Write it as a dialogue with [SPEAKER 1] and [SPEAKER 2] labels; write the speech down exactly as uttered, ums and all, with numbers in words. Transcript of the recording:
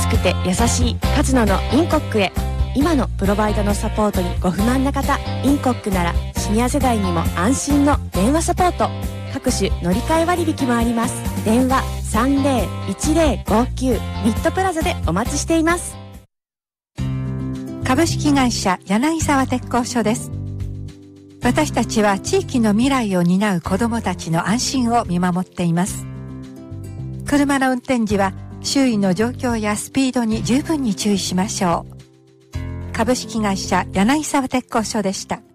[SPEAKER 1] しくて優しいカズノのインコックへ。今のプロバイドのサポートにご不満な方、インコックならシニア世代にも安心の電話サポート。各種乗り換え割引もあります。電話 さんぜろいちぜろごきゅう ミッドプラザでお待ちしています。
[SPEAKER 2] 株式会社柳沢鉄工所です。私たちは地域の未来を担う子どもたちの安心を見守っています。車の運転時は周囲の状況やスピードに十分に注意しましょう。株式会社柳沢鉄工所でした。